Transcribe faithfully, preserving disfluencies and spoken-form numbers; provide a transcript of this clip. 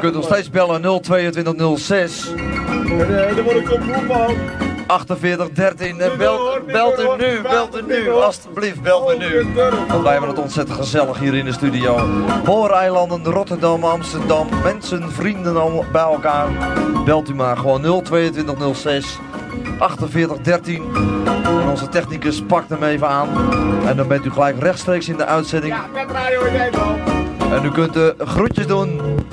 kunt nog steeds bellen nul tweeëntwintig nul zes. Daar word ik op moe van. achtenveertig dertien. En belt, belt u nu, belt u nu. Alsjeblieft, belt u nu. Want wij hebben het ontzettend gezellig hier in de studio. Booreilanden, Rotterdam, Amsterdam. Mensen, vrienden allemaal bij elkaar. Belt u maar gewoon nul tweeëntwintig nul zes. achtenveertig dertien. En onze technicus pakt hem even aan. En dan bent u gelijk rechtstreeks in de uitzending. Ja, met radio en jij wel. En u kunt de groetjes doen